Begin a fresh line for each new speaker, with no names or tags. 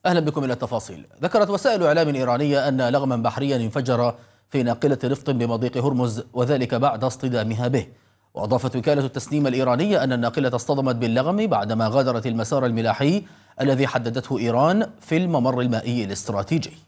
أهلا بكم إلى التفاصيل. ذكرت وسائل إعلام إيرانية أن لغما بحريا انفجر في ناقلة نفط بمضيق هرمز، وذلك بعد اصطدامها به. وأضافت وكالة التسنيم الإيرانية أن الناقلة اصطدمت باللغم بعدما غادرت المسار الملاحي الذي حددته إيران في الممر المائي الاستراتيجي.